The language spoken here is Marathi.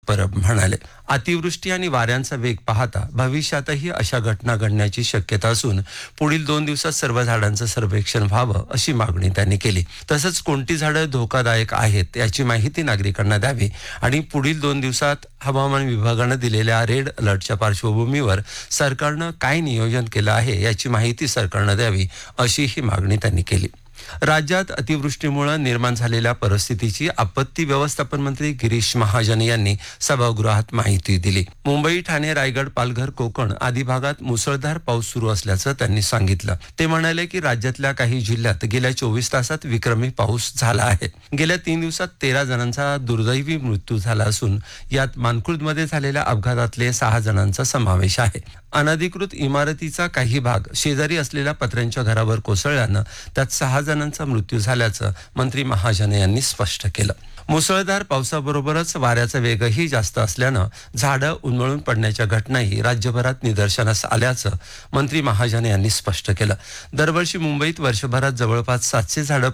परब म्हणाले. अतिवृष्टी आणि वाऱ्यांचा वेग पाहता भविष्यातही अशा घटना घडण्याची शक्यता असून पुढील 2 दिवसात सर्व झाडांचं सर्वेक्षण व्हावं अशी मागणी त्यांनी केली. तसंच कोणती झाडं धोकादायक आहेत याची माहिती नागरिकांना द्यावी आणि पुढील 2 दिवसात हवामान विभागानं दिलेल्या रेड अलर्टच्या पार्श्वभूमीवर सरकारनं काय नियोजन केलं आहे याची माहिती सरकारनं द्यावी अशीही मागणी त्यांनी केली. राज्यात अतिवृष्टीमुळे निर्माण झालेल्या परिस्थितीची आपत्ती व्यवस्थापन मंत्री गिरीश महाजन यांनी सभागृहात माहिती दिली. मुंबई, ठाणे, रायगड, पालघर, कोकण आदी भागात मुसळधार पाऊस सुरू असल्याचं त्यांनी सांगितलं. ते म्हणाले की राज्यातल्या काही जिल्ह्यात गेल्या 24 तासात विक्रमी पाऊस झाला आहे. गेल्या 3 दिवसात 13 जणांचा दुर्दैवी मृत्यू झाला असून यात मानखुर्दमध्ये झालेल्या अपघातातले 6 जणांचा समावेश आहे. अनधिकृत इमारतीचा काही भाग शेजारी असलेल्या पत्र्यांच्या घरावर कोसळल्यानं त्यात 6 जणांचा मृत्यू झाल्याचं मंत्री महाजन यांनी स्पष्ट केलं. मुसळधार पावसाबरोबरच वाऱ्याचा वेगही जास्त असल्यानं झाडं उन्मळून पडण्याच्या घटनाही राज्यभरात निदर्शनास आल्याचं मंत्री महाजन यांनी स्पष्ट केलं. दरवर्षी मुंबईत वर्षभरात जवळपास 700 झाडं